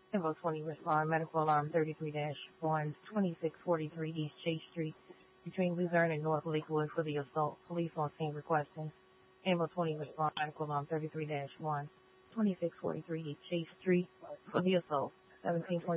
Info 20 respond. Medical alarm 33-1, 2643 East Chase Street, between Luzerne and North Lakewood for the assault. Police on scene requesting. Info 20 respond. Medical alarm 33-1, 2643 East Chase Street for the assault. 1720.